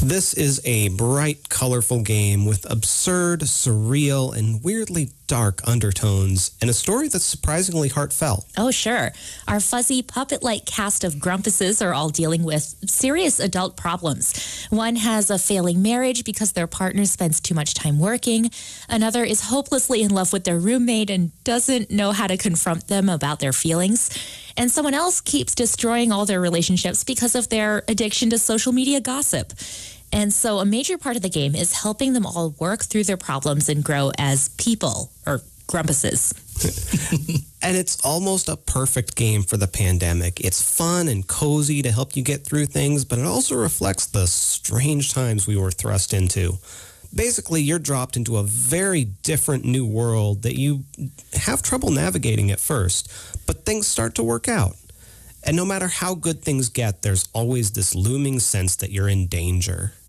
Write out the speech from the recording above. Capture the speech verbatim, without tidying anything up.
This is a bright, colorful game with absurd, surreal, and weirdly dark undertones, and a story that's surprisingly heartfelt. Oh, sure. Our fuzzy, puppet-like cast of grumpuses are all dealing with serious adult problems. One has a failing marriage because their partner spends too much time working. Another is hopelessly in love with their roommate and doesn't know how to confront them about their feelings. And someone else keeps destroying all their relationships because of their addiction to social media gossip. And so a major part of the game is helping them all work through their problems and grow as people, or grumpuses. And it's almost a perfect game for the pandemic. It's fun and cozy to help you get through things, but it also reflects the strange times we were thrust into. Basically, you're dropped into a very different new world that you have trouble navigating at first, but things start to work out. And no matter how good things get, there's always this looming sense that you're in danger.